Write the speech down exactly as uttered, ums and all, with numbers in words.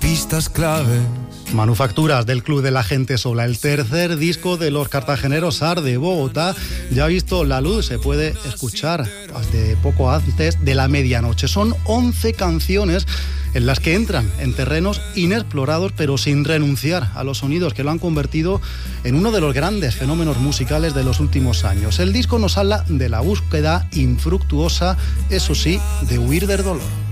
pistas claves. Manufacturas del Club de la Gente Sola, el tercer disco de los cartageneros A R de Bogotá, ya ha visto la luz, se puede escuchar desde poco antes de la medianoche. Son once canciones en las que entran en terrenos inexplorados, pero sin renunciar a los sonidos que lo han convertido en uno de los grandes fenómenos musicales de los últimos años. El disco nos habla de la búsqueda infructuosa, eso sí, de huir del dolor.